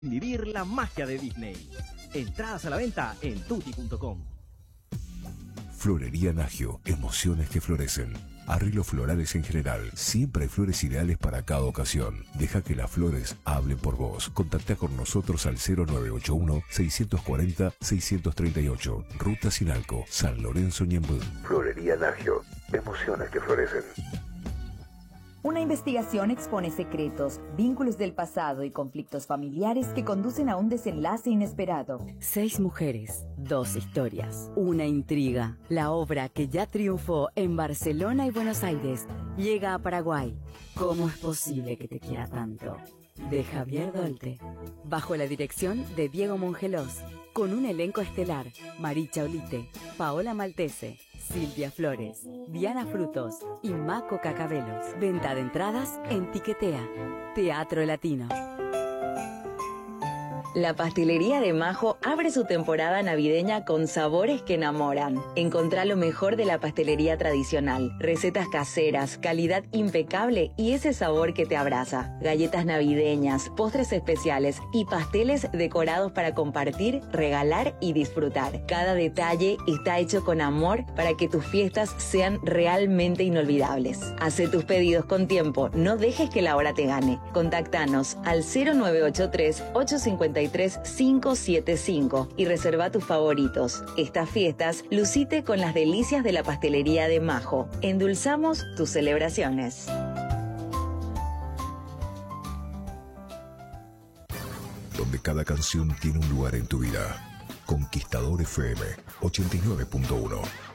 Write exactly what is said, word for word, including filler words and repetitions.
Vivir la magia de Disney. Entradas a la venta en tutti punto com. Florería Nagio, emociones que florecen. Arreglos florales en general. Siempre hay flores ideales para cada ocasión. Deja que las flores hablen por vos. Contacta con nosotros al cero nueve ocho uno, seis cuatro cero, seis tres ocho. Ruta Sinalco, San Lorenzo, Ñemby. Florería Nagio, emociones que florecen. Una investigación expone secretos, vínculos del pasado y conflictos familiares que conducen a un desenlace inesperado. Seis mujeres, dos historias, una intriga. La obra que ya triunfó en Barcelona y Buenos Aires llega a Paraguay. ¿Cómo es posible que te quiera tanto? De Javier Dolte. Bajo la dirección de Diego Mongelos. Con un elenco estelar: Maricha Olite, Paola Maltese, Silvia Flores, Diana Frutos y Maco Cacabelos. Venta de entradas en Tiquetea. Teatro Latino. La pastelería de Majo abre su temporada navideña con sabores que enamoran. Encontrá lo mejor de la pastelería tradicional, recetas caseras, calidad impecable y ese sabor que te abraza. Galletas navideñas, postres especiales y pasteles decorados para compartir, regalar y disfrutar. Cada detalle está hecho con amor para que tus fiestas sean realmente inolvidables. Hacé tus pedidos con tiempo, no dejes que la hora te gane. Contáctanos al cero nueve ocho tres, ocho cinco tres, cinco siete cinco y reserva tus favoritos. Estas fiestas, lucite con las delicias de la pastelería de Majo. Endulzamos tus celebraciones. Donde cada canción tiene un lugar en tu vida. Conquistador F M ochenta y nueve punto uno.